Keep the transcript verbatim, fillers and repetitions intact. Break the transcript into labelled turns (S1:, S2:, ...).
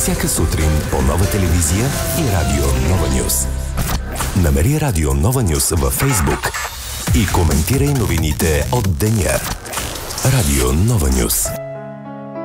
S1: Всяка сутрин по Нова телевизия и Радио Нова Нюс. Намери Радио Нова Нюс във Фейсбук и коментирай новините от деня. Радио Нова Нюс.